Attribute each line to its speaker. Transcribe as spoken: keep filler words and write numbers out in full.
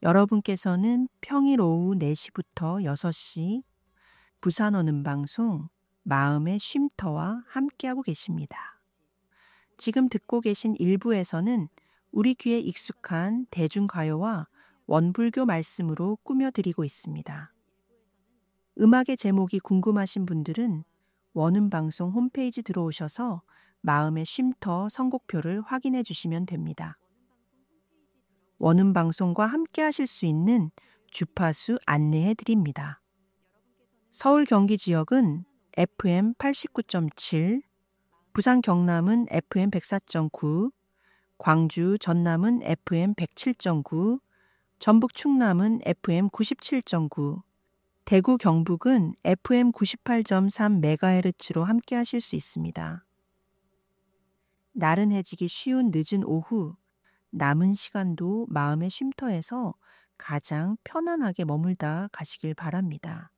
Speaker 1: 여러분께서는 평일 오후 네 시부터 여섯 시 부산 오는 방송 마음의 쉼터와 함께하고 계십니다. 지금 듣고 계신 일부에서는 우리 귀에 익숙한 대중가요와 원불교 말씀으로 꾸며드리고 있습니다. 음악의 제목이 궁금하신 분들은 원음 방송 홈페이지 들어오셔서 마음의 쉼터 선곡표를 확인해 주시면 됩니다. 원음 방송과 함께 하실 수 있는 주파수 안내해 드립니다. 서울 경기 지역은 에프엠 팔십구 점 칠, 부산 경남은 에프엠 백사 점 구, 광주 전남은 에프엠 백칠 점 구, 전북 충남은 에프엠 구십칠 점 구, 대구 경북은 에프엠 구십팔 점 삼 메가헤르츠로 함께 하실 수 있습니다. 나른해지기 쉬운 늦은 오후, 남은 시간도 마음의 쉼터에서 가장 편안하게 머물다 가시길 바랍니다.